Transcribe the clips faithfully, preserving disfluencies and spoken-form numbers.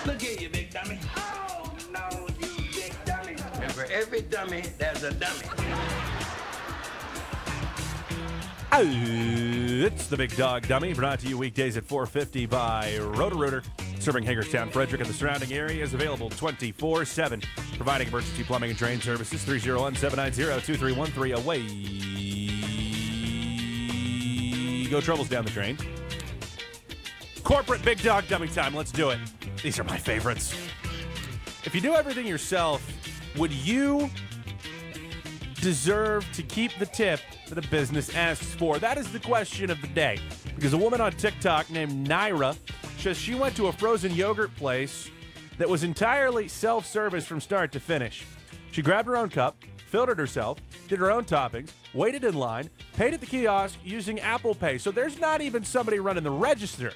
Look here, you big dummy. Oh, no, you big dummy. And for every dummy, there's a dummy. Oh, it's the Big Dog Dummy, brought to you weekdays at four fifty by Roto-Rooter. Serving Hagerstown, Frederick, and the surrounding areas. Available twenty-four seven. Providing emergency plumbing and drain services. three oh one, seven nine zero, two three one three. Away go troubles down the drain. Corporate Big Dog Dummy time. Let's do it. These are my favorites. If you do everything yourself, would you deserve to keep the tip that a business asks for? That is the question of the day. Because a woman on TikTok named Naira says she went to a frozen yogurt place that was entirely self-service from start to finish. She grabbed her own cup, filled it herself, did her own toppings, waited in line, paid at the kiosk using Apple Pay. So there's not even somebody running the register.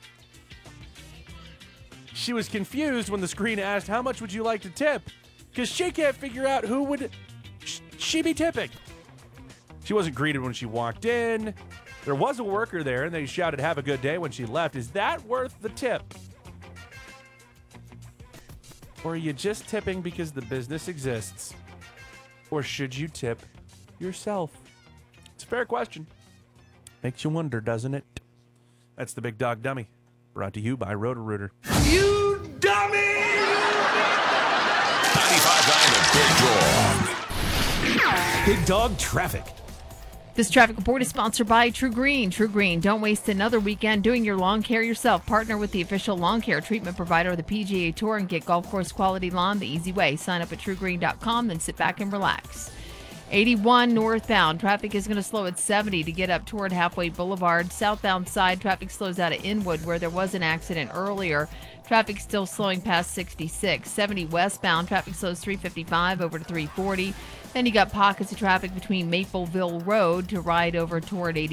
She was confused when the screen asked, how much would you like to tip? Because she can't figure out who would sh- she be tipping. She wasn't greeted when she walked in. There was a worker there, and they shouted, have a good day when she left. Is that worth the tip? Or are you just tipping because the business exists? Or should you tip yourself? It's a fair question. Makes you wonder, doesn't it? That's the Big Dog Dummy, brought to you by Roto-Rooter. You dummy! ninety-five point nine The Big Dog. Big Dog Traffic. This traffic report is sponsored by True Green. True Green, don't waste another weekend doing your lawn care yourself. Partner with the official lawn care treatment provider of the P G A Tour and get golf course quality lawn the easy way. Sign up at true green dot com, then sit back and relax. eighty-one northbound, traffic is going to slow at seventy to get up toward Halfway Boulevard. Southbound side, traffic slows out at Inwood where there was an accident earlier. Traffic still slowing past sixty-six. seventy westbound, traffic slows three fifty-five over to three forty. Then you got pockets of traffic between Mapleville Road to ride over toward eighty.